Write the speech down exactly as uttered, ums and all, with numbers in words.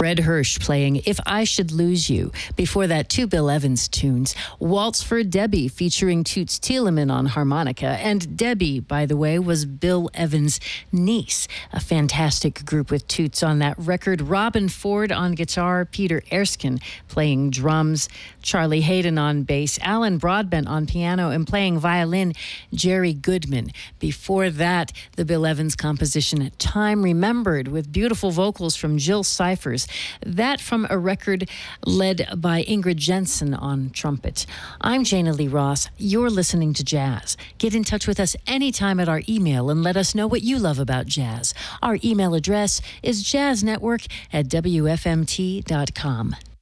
Fred Hirsch playing If I Should Lose You. Before that, two Bill Evans tunes. Waltz for Debbie featuring Toots Thielemann on harmonica. And Debbie, by the way, was Bill Evans' niece. A fantastic group with Toots on that record. Robin Ford on guitar, Peter Erskine playing drums, Charlie Hayden on bass, Alan Broadbent on piano, and playing violin, Jerry Goodman. Before that, the Bill Evans composition Time Remembered with beautiful vocals from Jill Cyphers. That from a record led by Ingrid Jensen on trumpet. I'm Jana Lee Ross. You're listening to Jazz. Get in touch with us anytime at our email and let us know what you love about jazz. Our email address is jazznetwork at w f m t dot com.